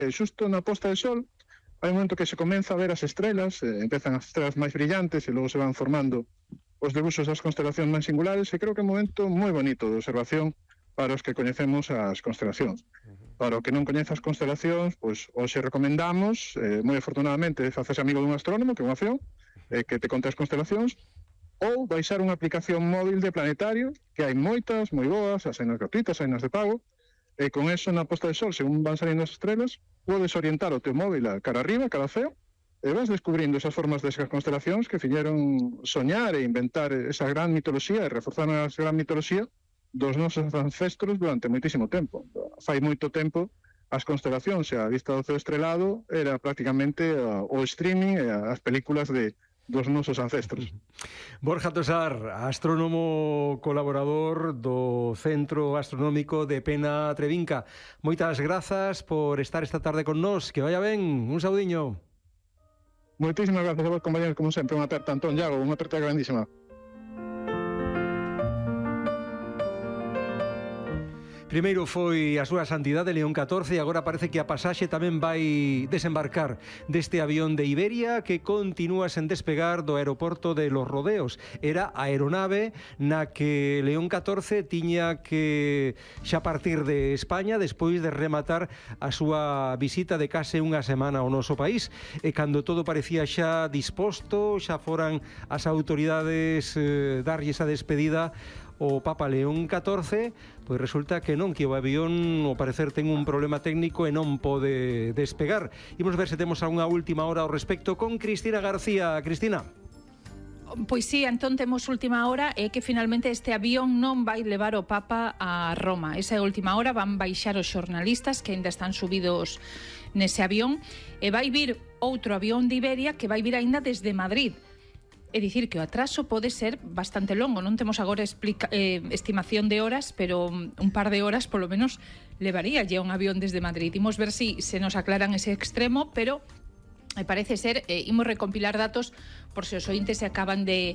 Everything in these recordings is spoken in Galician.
xusto na posta de sol, hai un momento que se comeza a ver as estrelas, empezan as estrelas máis brillantes e logo se van formando os debuxos das constelacións máis singulares, e creo que é un momento moi bonito de observación para os que coñecemos as constelacións. Para o que non coñece as constelacións, pois hoxe recomendamos, moi afortunadamente, facerse amigo dun astrónomo, que é unha opción, que te conte as constelacións, ou baixar unha aplicación móvil de planetario, que hai moitas, moi boas, as hai nas gratuitas, hai nas de pago, e con eso na posta de sol, según van salindo as estrelas, podes orientar o teu móvil a cara arriba, cara ceo, e vas descubrindo esas formas desas constelacións que fixeron soñar e inventar esa gran mitoloxía e reforzar a gran mitoloxía dos nosos ancestros durante moitísimo tempo. Fai moito tempo, as constelacións e a vista do ceo estrelado era prácticamente o streaming e as películas dos nosos ancestros. Borja Tosar, astrónomo colaborador do Centro Astronómico de Pena Trevinca. Moitas grazas por estar esta tarde con nós. Que vaya ben. Un saudiño. Moitísimas grazas a vos, compañeros, como sempre. Unha aperta, Antón, Iago, unha aperta grandísima. Primeiro foi a súa santidade León XIV e agora parece que a pasaxe tamén vai desembarcar deste avión de Iberia que continúa sen despegar do aeroporto de Los Rodeos. Era a aeronave na que León XIV tiña que xa partir de España despois de rematar a súa visita de case unha semana ao noso país. E cando todo parecía xa disposto, xa foran as autoridades darlle esa despedida o Papa León XIV, pois resulta que non, que o avión ao parecer ten un problema técnico e non pode despegar. Imos ver se temos unha última hora ao respecto con Cristina García. Cristina. Pois sí, entón temos última hora e que finalmente este avión non vai levar o Papa a Roma. Esa é a última hora, van baixar os xornalistas que ainda están subidos nese avión e vai vir outro avión de Iberia que vai vir aínda desde Madrid. É dicir, que o atraso pode ser bastante longo. Non temos agora estimación de horas, pero un par de horas, polo menos, levaría ya un avión desde Madrid. Imos ver si se nos aclaran ese extremo, pero parece ser, imos recompilar datos por se os ointes se acaban de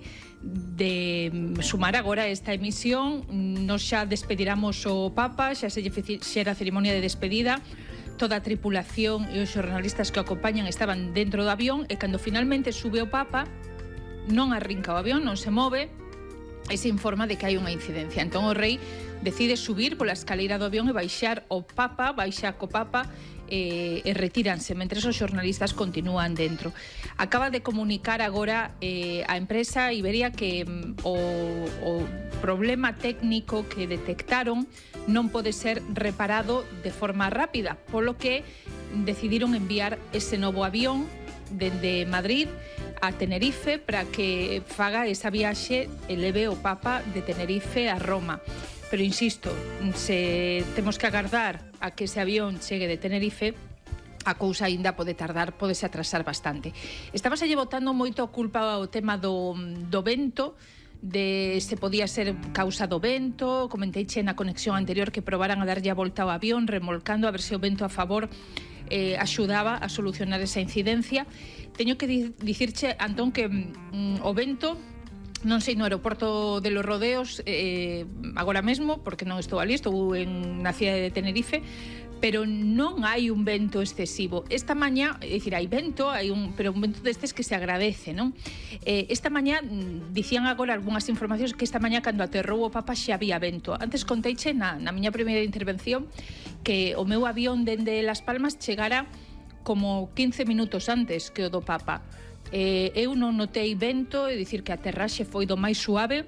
sumar agora esta emisión. Nos xa despediramos o Papa, xa se xera a ceremonia de despedida. Toda a tripulación e os xornalistas que o acompañan estaban dentro do avión e cando finalmente sube o Papa non arrinca o avión, non se move e se informa de que hai unha incidencia. Entón o rei decide subir pola escaleira do avión e baixar o Papa, baixa co Papa e retíranse, mentre os xornalistas continúan dentro. Acaba de comunicar agora a empresa Iberia que o problema técnico que detectaron non pode ser reparado de forma rápida, polo que decidiron enviar ese novo avión dende Madrid a Tenerife para que faga esa viaxe e leve o Papa de Tenerife a Roma. Pero insisto, se temos que agardar a que ese avión chegue de Tenerife, a cousa aínda pode tardar, podese atrasar bastante. Estabas lle botando moito a culpa ao tema do vento, de se podía ser causa do vento. Comenteiche na conexión anterior que probaran a darlle a volta ao avión remolcando a ver se o vento a favor axudaba a solucionar esa incidencia. Teño que dicirche, Antón, que o vento, non sei no aeroporto de Los Rodeos agora mesmo, porque non estou ali, estou na cidade de Tenerife, pero non hai un vento excesivo. Esta mañá, é dicir, hai vento, pero un vento destes que se agradece, non? Esta mañá, dicían agora algunhas informacións que esta mañá cando aterrou o Papa xa había vento. Antes conteiche na miña primeira intervención que o meu avión dende Las Palmas chegara como 15 minutos antes que o do Papa. Eu non notei vento, é dicir que a aterraxe foi do máis suave.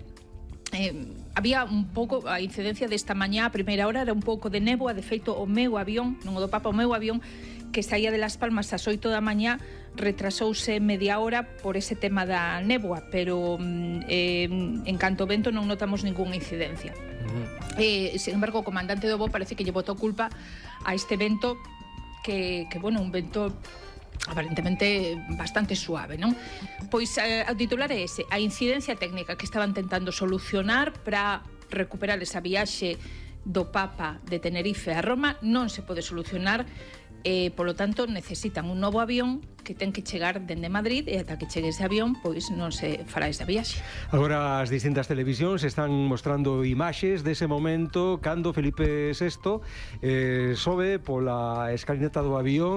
Había un pouco a incidencia desta mañá, a primeira hora era un pouco de néboa. De feito, o meu avión, non o do Papa, o meu avión que saía de Las Palmas ás 8 da mañá retrasouse media hora por ese tema da néboa, pero en canto ao vento non notamos ningunha incidencia. Sin embargo, o comandante do voo parece que lle botou culpa a este vento que bueno, un vento aparentemente bastante suave, non? Pois o titular é ese, a incidencia técnica que estaban tentando solucionar para recuperar esa viaxe do Papa de Tenerife a Roma non se pode solucionar, polo tanto necesitan un novo avión que ten que chegar dende Madrid e ata que chegue ese avión, pois non se fará esa viaxe. Agora as distintas televisións están mostrando imaxes dese momento cando Felipe VI sobe pola escalinata do avión